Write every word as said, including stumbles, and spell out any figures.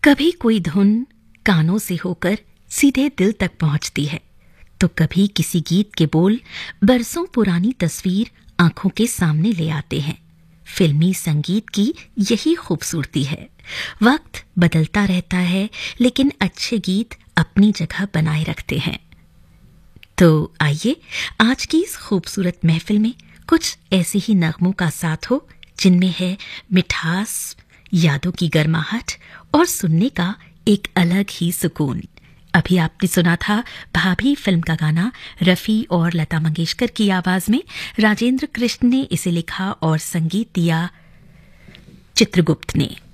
कभी कोई धुन कानों से होकर सीधे दिल तक पहुंचती है, तो कभी किसी गीत के बोल बरसों पुरानी तस्वीर आंखों के सामने ले आते हैं। फिल्मी संगीत की यही खूबसूरती है। वक्त बदलता रहता है, लेकिन अच्छे गीत अपनी जगह बनाए रखते हैं। तो आइए आज की इस खूबसूरत महफिल में कुछ ऐसे ही नगमों का साथ हो जिनमें है मिठास, यादों की गर्माहट और सुनने का एक अलग ही सुकून। अभी आपने सुना था भाभी फिल्म का गाना रफी और लता मंगेशकर की आवाज में। राजेंद्र कृष्ण ने इसे लिखा और संगीत दिया चित्रगुप्त ने।